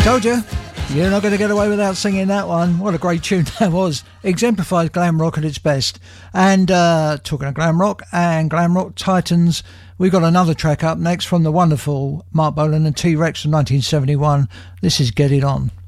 Told you, you're not going to get away without singing that one. What a great tune that was. Exemplifies glam rock at its best. And talking of glam rock and glam rock titans, we've got another track up next from the wonderful Marc Bolan and T-Rex from 1971. This is Get It On.